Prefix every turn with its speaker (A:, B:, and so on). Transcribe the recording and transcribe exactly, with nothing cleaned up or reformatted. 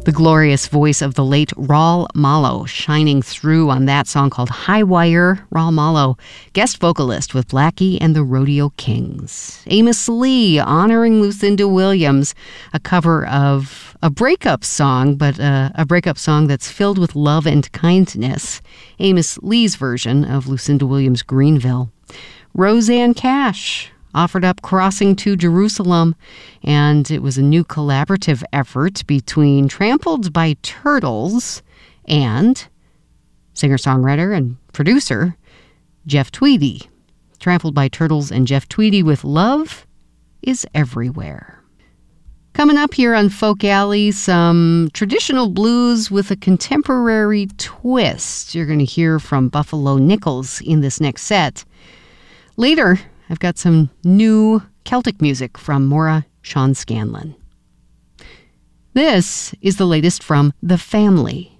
A: The glorious voice of the late Raul Malo shining through on that song called High Wire. Raul Malo, guest vocalist with Blackie and the Rodeo Kings. Amos Lee honoring Lucinda Williams, a cover of a breakup song, but uh, a breakup song that's filled with love and kindness. Amos Lee's version of Lucinda Williams' Greenville. Rosanne Cash offered up Crossing to Jerusalem, and it was a new collaborative effort between Trampled by Turtles and singer-songwriter and producer Jeff Tweedy. Trampled by Turtles and Jeff Tweedy with Love is Everywhere. Coming up here on Folk Alley, some traditional blues with a contemporary twist. You're going to hear from Buffalo Nichols in this next set. Later, I've got some new Celtic music from Maura Sean Scanlon. This is the latest from The Family.